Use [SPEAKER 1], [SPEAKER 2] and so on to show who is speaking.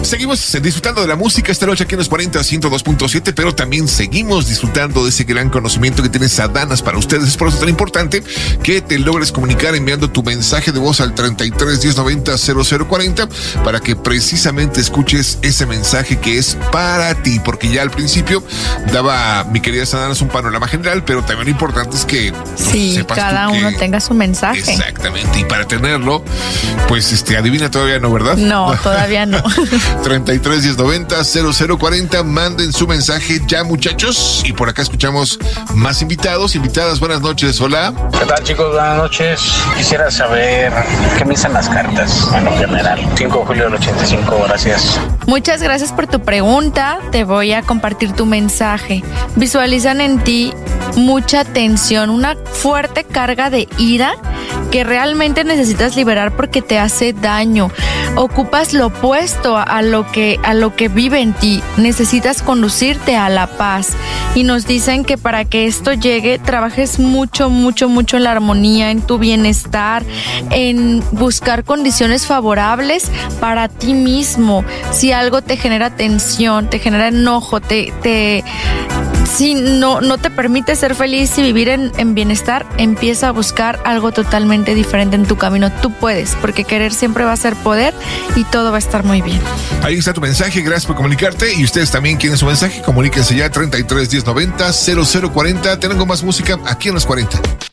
[SPEAKER 1] Seguimos disfrutando de la música esta noche aquí en los 40 102.7, pero también seguimos disfrutando de ese gran conocimiento que tiene Sadanas para ustedes. Es por eso tan importante que te logres comunicar enviando tu mensaje de voz al 33 10 90 0040 para que precisamente escuches ese mensaje que es para ti, porque ya al principio daba mi querida Sadanas un panorama general, pero también lo importante es que sepas
[SPEAKER 2] cada uno tenga su mensaje.
[SPEAKER 1] Exactamente, y para tenerlo, pues adivina, todavía no, ¿verdad?
[SPEAKER 2] No, todavía no.
[SPEAKER 1] 33 10 90 0040, manden su mensaje ya, muchachos, y por acá escuchamos más invitadas. Buenas noches, hola.
[SPEAKER 3] ¿Qué tal, chicos? Buenas noches. Quisiera saber qué me dicen las cartas en lo general. 5 de julio del 85, gracias.
[SPEAKER 2] Muchas gracias por tu pregunta. Te voy a compartir tu mensaje. Visualizan en ti mucha tensión, una fuerte carga de ira que realmente necesitas liberar porque te hace daño. Ocupas lo opuesto a lo que vive en ti. Necesitas conducirte a la paz. Y nos dicen que para que esto llegue, trabajes mucho en la armonía, en tu bienestar, en buscar condiciones favorables para ti mismo. Si algo te genera tensión, te genera enojo, si no te permite ser feliz y vivir en bienestar, empieza a buscar algo totalmente diferente en tu camino. Tú puedes, porque querer siempre va a ser poder y todo va a estar muy bien.
[SPEAKER 1] Ahí está tu mensaje, gracias por comunicarte. Y ustedes también quieren su mensaje, comuníquense ya 33 10 90 0040. Tengo más música aquí en los 40.